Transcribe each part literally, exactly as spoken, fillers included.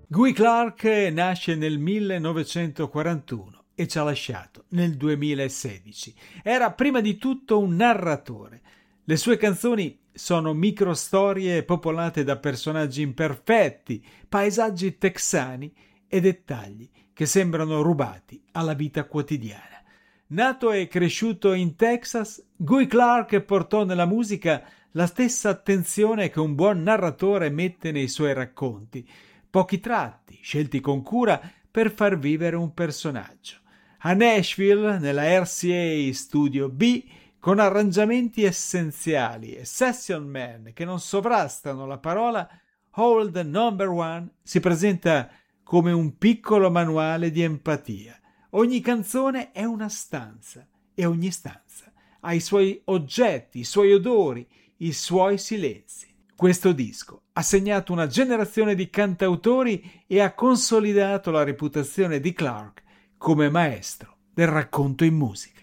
Guy Clark nasce nel millenovecentoquarantuno e ci ha lasciato nel duemilasedici. Era prima di tutto un narratore. Le sue canzoni sono microstorie popolate da personaggi imperfetti, paesaggi texani e dettagli che sembrano rubati alla vita quotidiana. Nato e cresciuto in Texas, Guy Clark portò nella musica la stessa attenzione che un buon narratore mette nei suoi racconti. Pochi tratti, scelti con cura per far vivere un personaggio. A Nashville, nella R C A Studio B, con arrangiamenti essenziali e session man che non sovrastano la parola, Hold Number One si presenta come un piccolo manuale di empatia. Ogni canzone è una stanza e ogni stanza ha i suoi oggetti, i suoi odori, i suoi silenzi. Questo disco ha segnato una generazione di cantautori e ha consolidato la reputazione di Clark come maestro del racconto in musica.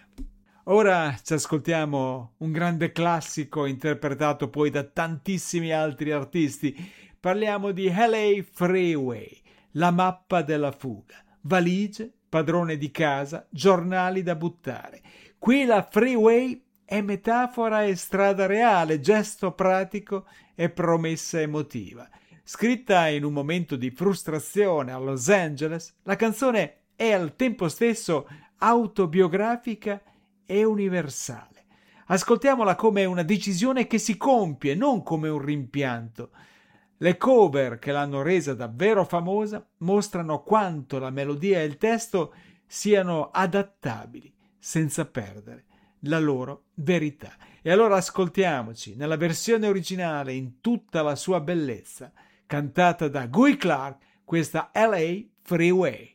Ora ci ascoltiamo un grande classico interpretato poi da tantissimi altri artisti. Parliamo di L A Freeway, la mappa della fuga, valigie, padrone di casa, giornali da buttare. Qui la freeway è metafora e strada reale, gesto pratico e promessa emotiva. Scritta in un momento di frustrazione a Los Angeles, la canzone è al tempo stesso autobiografica e universale. Ascoltiamola come una decisione che si compie, non come un rimpianto. Le cover che l'hanno resa davvero famosa mostrano quanto la melodia e il testo siano adattabili senza perdere la loro verità. E allora ascoltiamoci nella versione originale in tutta la sua bellezza, cantata da Guy Clark, questa L A Freeway.